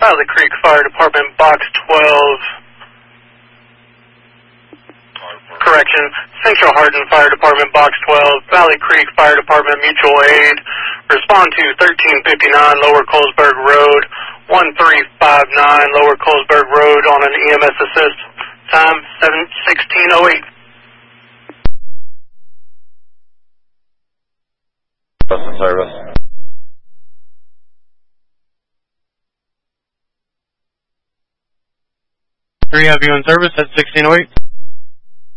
Valley Creek Fire Department, Box 12. Correction, Central Hardin Fire Department, Box 12, Valley Creek Fire Department, Mutual Aid. Respond to 1359 Lower Colesburg Road, 1359 Lower Colesburg Road on an EMS assist. Time 7:16:08. Service. 3 have you in service at 16:08.